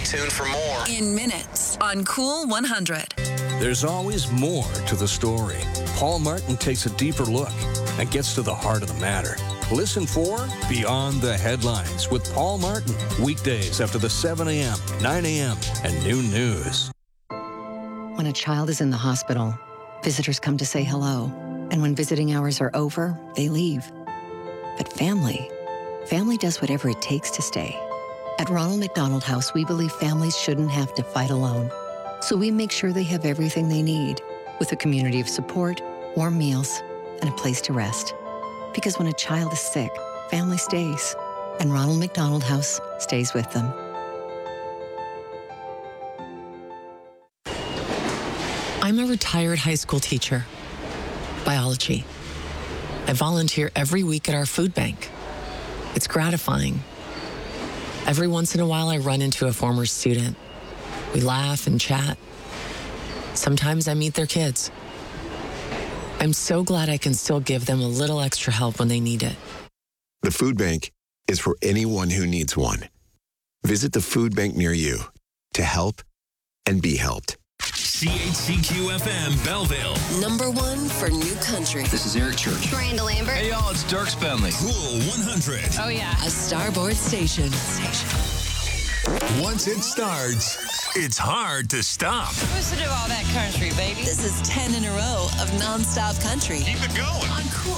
tuned for more in minutes on Cool 100. There's always more to the story. Paul Martin takes a deeper look and gets to the heart of the matter. Listen for Beyond the Headlines with Paul Martin. Weekdays after the 7 a.m., 9 a.m., and noon news. When a child is in the hospital, visitors come to say hello. And when visiting hours are over, they leave. But family does whatever it takes to stay. At Ronald McDonald House, we believe families shouldn't have to fight alone. So we make sure they have everything they need, with a community of support, warm meals, and a place to rest. Because when a child is sick, family stays, and Ronald McDonald House stays with them. I'm a retired high school teacher, biology. I volunteer every week at our food bank. It's gratifying. Every once in a while, I run into a former student. We laugh and chat. Sometimes I meet their kids. I'm so glad I can still give them a little extra help when they need it. The food bank is for anyone who needs one. Visit the food bank near you to help and be helped. CHCQ-FM Belleville. #1 for new country. This is Eric Church. Miranda Lambert. Hey, y'all, it's Dirk Bentley. Cool 100. Oh, yeah. A Starboard station. Once it starts, it's hard to stop. Listen to all that country, baby. This is 10 in a row of nonstop country. Keep it going. On